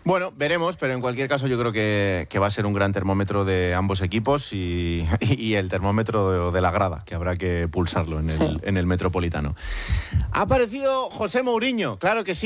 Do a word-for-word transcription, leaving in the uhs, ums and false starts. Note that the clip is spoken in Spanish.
Bueno, veremos, pero en cualquier caso yo creo que, que va a ser un gran termómetro de ambos equipos y, y el termómetro de, de la grada, que habrá que pulsarlo en el, sí. en el Metropolitano. Ha aparecido José Mourinho, claro que sí.